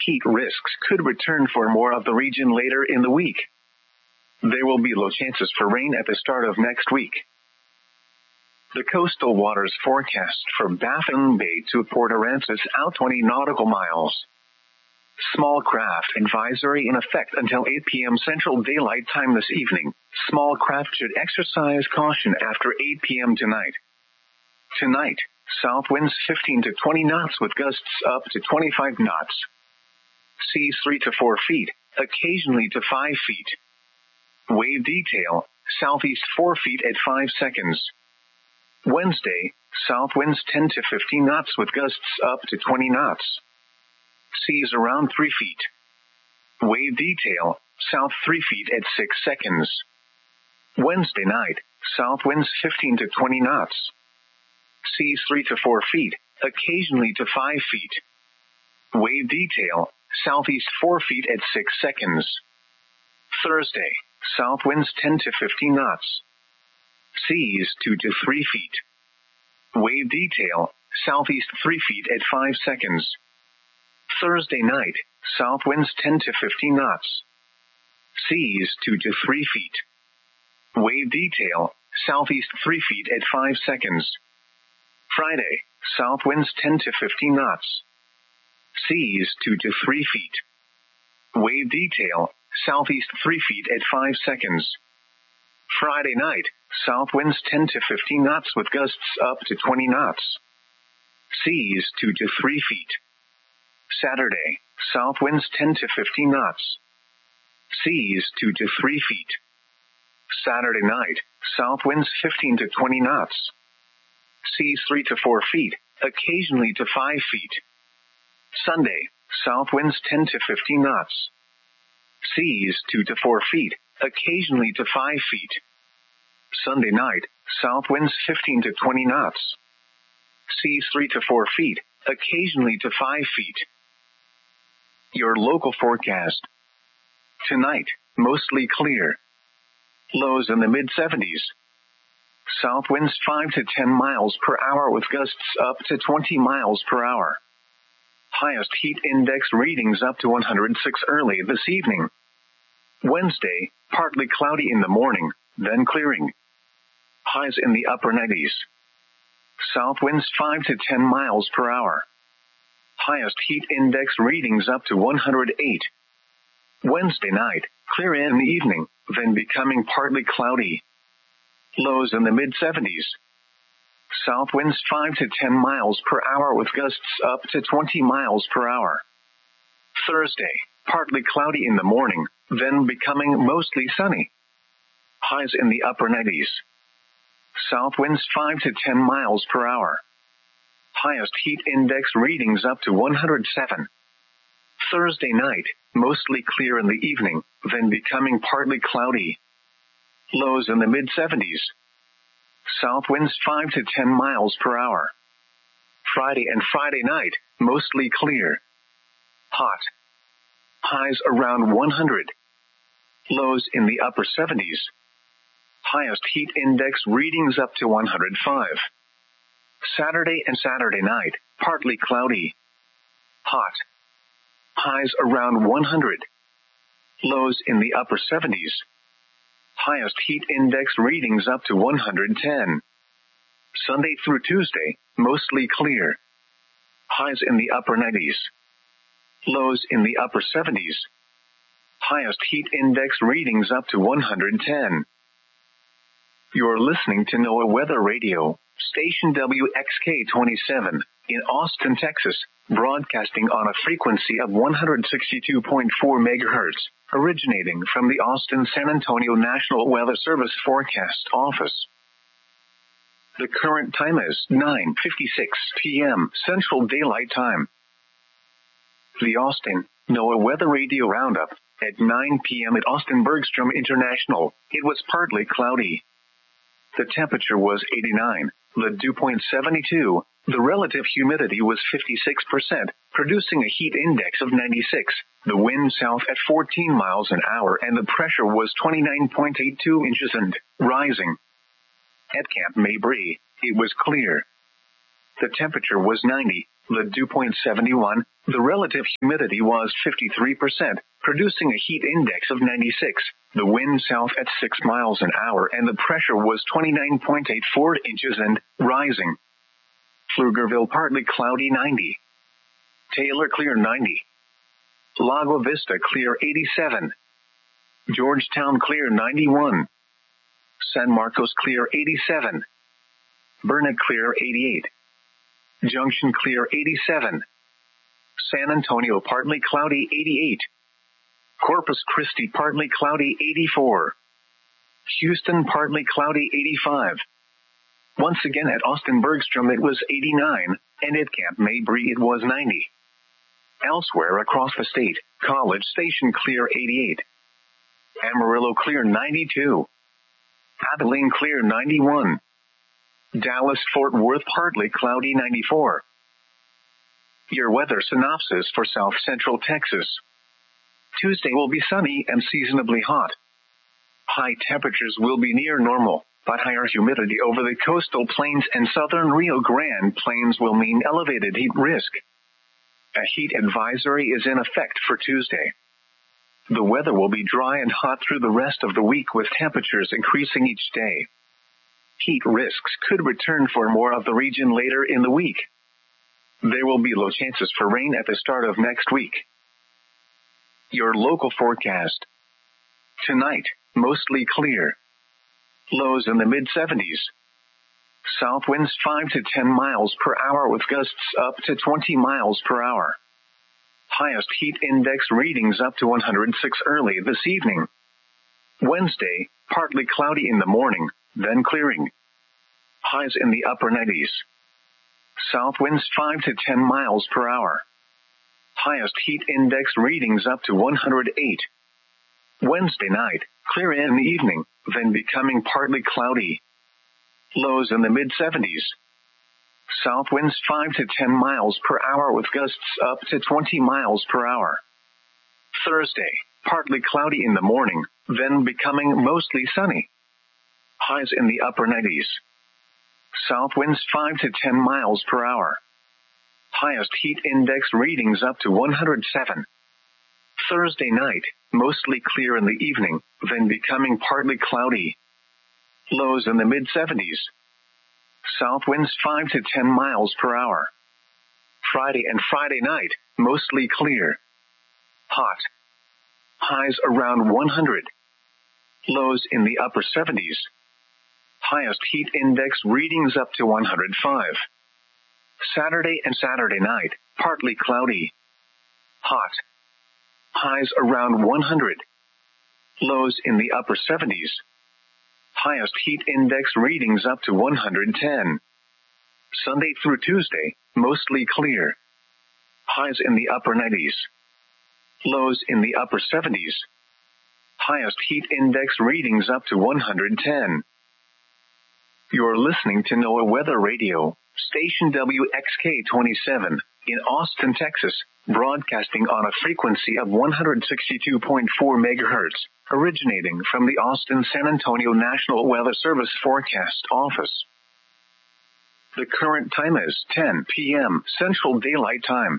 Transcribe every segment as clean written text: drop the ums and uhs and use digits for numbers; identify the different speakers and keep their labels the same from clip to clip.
Speaker 1: heat risks could return for more of the region later in the week. There will be low chances for rain at the start of next week. The coastal waters forecast for Baffin Bay to Port Aransas out 20 nautical miles. Small craft advisory in effect until 8 p.m. Central Daylight Time this evening. Small craft should exercise caution after 8 p.m. tonight. Tonight, south winds 15 to 20 knots with gusts up to 25 knots. Seas 3 to 4 feet, occasionally to 5 feet. Wave detail, southeast 4 feet at 5 seconds. Wednesday, south winds 10 to 15 knots with gusts up to 20 knots. Seas around 3 feet. Wave detail, south 3 feet at 6 seconds. Wednesday night, south winds 15 to 20 knots. Seas 3 to 4 feet, occasionally to 5 feet. Wave detail, southeast 4 feet at 6 seconds. Thursday, south winds 10 to 15 knots. Seas 2 to 3 feet. Wave detail, southeast 3 feet at 5 seconds. Thursday night, south winds 10 to 15 knots. Seas 2 to 3 feet. Wave detail, southeast 3 feet at 5 seconds. Friday, south winds 10 to 15 knots. Seas 2 to 3 feet. Wave detail, southeast 3 feet at 5 seconds. Friday night, south winds 10 to 15 knots with gusts up to 20 knots. Seas 2 to 3 feet. Saturday, south winds 10 to 15 knots. Seas 2 to 3 feet. Saturday night, south winds 15 to 20 knots. Seas 3 to 4 feet, occasionally to 5 feet. Sunday, south winds 10 to 15 knots. Seas 2 to 4 feet, occasionally to 5 feet. Sunday night, south winds 15 to 20 knots. Seas 3 to 4 feet, occasionally to 5 feet. Your local forecast. Tonight, mostly clear. Lows in the mid-70s. South winds 5 to 10 miles per hour with gusts up to 20 miles per hour. Highest heat index readings up to 106 early this evening. Wednesday, partly cloudy in the morning, then clearing. Highs in the upper 90s. South winds 5 to 10 miles per hour. Highest heat index readings up to 108. Wednesday night, clear in the evening, then becoming partly cloudy. Lows in the mid-70s. South winds 5 to 10 miles per hour with gusts up to 20 miles per hour. Thursday, partly cloudy in the morning, then becoming mostly sunny. Highs in the upper 90s. South winds 5 to 10 miles per hour. Highest heat index readings up to 107. Thursday night, mostly clear in the evening, then becoming partly cloudy. Lows in the mid-70s. South winds 5 to 10 miles per hour. Friday and Friday night, mostly clear. Hot. Highs around 100. Lows in the upper 70s. Highest heat index readings up to 105. Saturday and Saturday night, partly cloudy. Hot. Highs around 100. Lows in the upper 70s. Highest heat index readings up to 110. Sunday through Tuesday, mostly clear. Highs in the upper 90s. Lows in the upper 70s. Highest heat index readings up to 110. You're listening to NOAA Weather Radio, station WXK-27, in Austin, Texas, broadcasting on a frequency of 162.4 megahertz, originating from the Austin-San Antonio National Weather Service Forecast Office. The current time is 9:56 p.m. Central Daylight Time. The Austin NOAA Weather Radio Roundup. At 9 p.m. at Austin Bergstrom International, it was partly cloudy. The temperature was 89, the dew point 72, the relative humidity was 56%, producing a heat index of 96, the wind south at 14 miles an hour, and the pressure was 29.82 inches and rising. At Camp Mabry, it was clear. The temperature was 90, the dew point 71, the relative humidity was 53%, producing a heat index of 96, the wind south at 6 miles an hour, and the pressure was 29.84 inches and rising. Pflugerville partly cloudy 90. Taylor clear 90. Lago Vista clear 87. Georgetown clear 91. San Marcos clear 87. Burnet clear 88. Junction clear 87. San Antonio partly cloudy 88. Corpus Christi partly cloudy 84. Houston partly cloudy 85. Once again at Austin Bergstrom it was 89, and at Camp Mabry it was 90. Elsewhere across the state, College Station clear 88. Amarillo clear 92. Abilene clear 91. Dallas-Fort Worth partly cloudy 94. Your weather synopsis for South Central Texas. Tuesday will be sunny and seasonably hot. High temperatures will be near normal, but higher humidity over the coastal plains and southern Rio Grande plains will mean elevated heat risk. A heat advisory is in effect for Tuesday. The weather will be dry and hot through the rest of the week with temperatures increasing each day. Heat risks could return for more of the region later in the week. There will be low chances for rain at the start of next week. Your local forecast. Tonight, mostly clear. Lows in the mid-70s. South winds 5 to 10 miles per hour with gusts up to 20 miles per hour. Highest heat index readings up to 106 early this evening. Wednesday, partly cloudy in the morning, then clearing. Highs in the upper 90s. South winds 5 to 10 miles per hour. Highest heat index readings up to 108. Wednesday night, clear in the evening, then becoming partly cloudy. Lows in the mid-70s. South winds 5 to 10 miles per hour with gusts up to 20 miles per hour. Thursday, partly cloudy in the morning, then becoming mostly sunny. Highs in the upper 90s. South winds 5 to 10 miles per hour. Highest heat index readings up to 107. Thursday night, mostly clear in the evening, then becoming partly cloudy. Lows in the mid-70s. South winds 5 to 10 miles per hour. Friday and Friday night, mostly clear. Hot. Highs around 100. Lows in the upper 70s. Highest heat index readings up to 105. Saturday and Saturday night, partly cloudy. Hot. Highs around 100. Lows in the upper 70s. Highest heat index readings up to 110. Sunday through Tuesday, mostly clear. Highs in the upper 90s. Lows in the upper 70s. Highest heat index readings up to 110. You're listening to NOAA Weather Radio, station WXK-27, in Austin, Texas, broadcasting on a frequency of 162.4 megahertz, originating from the Austin-San Antonio National Weather Service Forecast Office. The current time is 10 p.m. Central Daylight Time.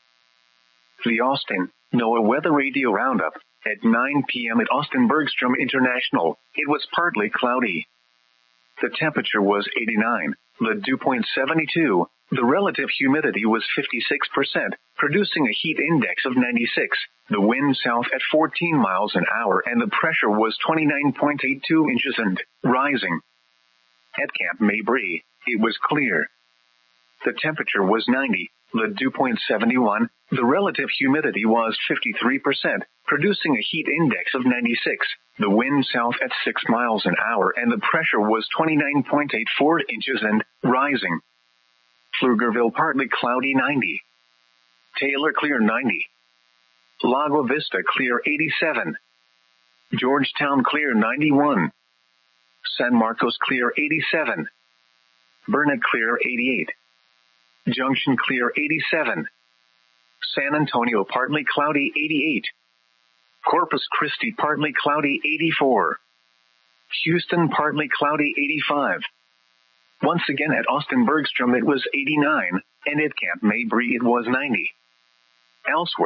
Speaker 1: The Austin NOAA Weather Radio Roundup. At 9 p.m. at Austin Bergstrom International, it was partly cloudy. The temperature was 89, the dew point 72, the relative humidity was 56%, producing a heat index of 96, the wind south at 14 miles an hour, and the pressure was 29.82 inches and rising. At Camp Mabry, it was clear. The temperature was 90, the dew point 71, the relative humidity was 53%, producing a heat index of 96, the wind south at 6 miles an hour, and the pressure was 29.84 inches and rising. Pflugerville partly cloudy 90. Taylor clear 90. Lago Vista clear 87. Georgetown clear 91. San Marcos clear 87. Burnet clear 88. Junction clear 87. San Antonio partly cloudy 88. Corpus Christi partly cloudy 84. Houston partly cloudy 85. Once again at Austin Bergstrom it was 89, and at Camp Mabry it was 90. Elsewhere,